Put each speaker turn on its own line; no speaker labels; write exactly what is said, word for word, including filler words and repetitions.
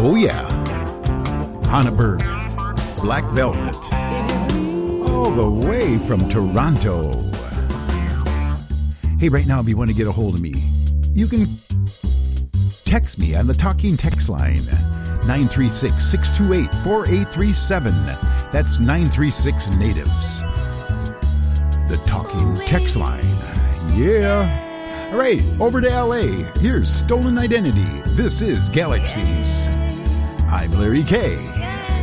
Oh yeah. Hannaberg, Black Velvet, all the way from Toronto. Hey, right now, if you want to get a hold of me, you can text me on the Talking Text line, nine three six, six two eight, four eight three seven. That's nine three six Natives. The Talking Text line. Yeah. All right, over to L A. Here's Stolen Identity. This is Galaxies. I'm Larry K.